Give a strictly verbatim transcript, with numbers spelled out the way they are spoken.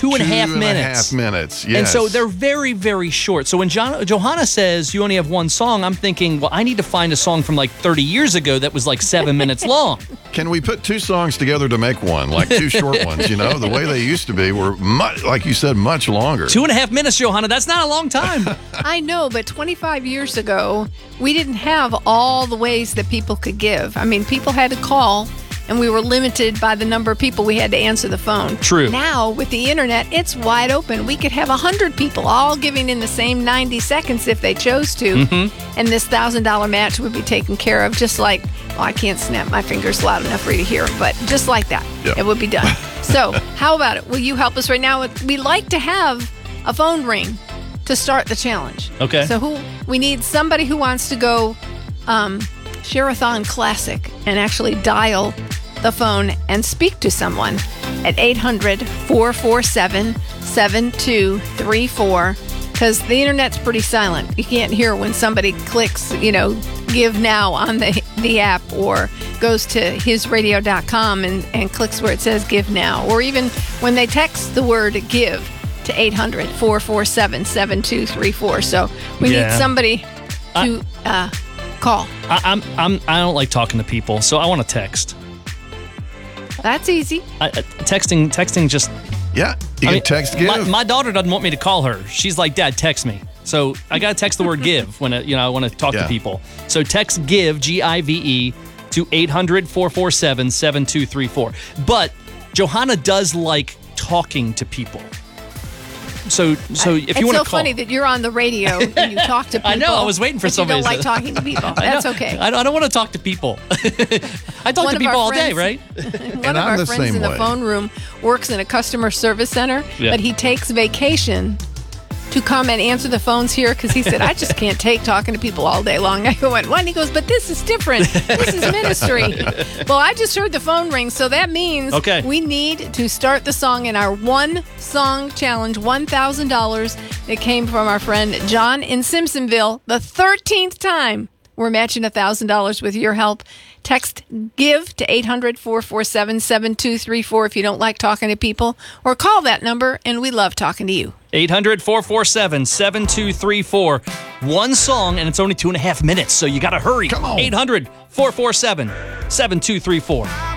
two and a half Two and minutes. a half minutes, yes. And so they're very, very short. So when John, Johanna says you only have one song, I'm thinking, well, I need to find a song from like thirty years ago that was like seven minutes long. Can we put two songs together to make one, like two short ones, you know? The way they used to be were, much, like you said, much longer. Two and a half minutes, Johanna. That's not a long time. I know, but twenty-five years ago, we didn't have all the ways that people could give. I mean, people had to call, and we were limited by the number of people we had to answer the phone. True. Now, with the internet, it's wide open. We could have one hundred people all giving in the same ninety seconds if they chose to, mm-hmm. and this one thousand dollars match would be taken care of just like, well, I can't snap my fingers loud enough for you to hear, but just like that, yep. It would be done. So, how about it? Will you help us right now? We like to have a phone ring to start the challenge. Okay. So who we need somebody who wants to go um, Share-a-thon Classic and actually dial the phone and speak to someone at eight hundred, four four seven, seven two three four because the internet's pretty silent. You can't hear when somebody clicks, you know, give now on the the app or goes to his radio dot com and, and clicks where it says give now, or even when they text the word give to eight hundred, four four seven, seven two three four. So we Yeah. need somebody to I, uh, call. I, I'm I'm I don't like talking to people, so I want to text. That's easy. I, I- texting texting just. Yeah, you I can mean, text give. My, my daughter doesn't want me to call her. She's like, Dad, text me. So I gotta text the word give when it, you know I want to talk Yeah. to people. So text give G I V E to eight hundred, four four seven, seven two three four. But Johanna does like talking to people. So so if it's you want so to call, funny that you're on the radio and you talk to people. I know, I was waiting for but somebody You to don't like say- talking to people. I know. That's okay. I don't, I don't want to talk to people. I talk One to of people our all day, friends- right? One And of I'm our the friends same in the way. phone room works in a customer service center, Yeah. but he takes vacation to come and answer the phones here because he said, I just can't take talking to people all day long. I went, what? And he goes, but this is different. This is ministry. Well, I just heard the phone ring, so that means Okay. we need to start the song in our one song challenge, one thousand dollars that came from our friend John in Simpsonville, the thirteenth time. We're matching one thousand dollars with your help. Text GIVE to eight hundred, four four seven, seven two three four if you don't like talking to people, or call that number, and we love talking to you. eight hundred, four four seven, seven two three four. One song, and it's only two and a half minutes, so you got to hurry. Come on. eight hundred, four four seven, seven two three four.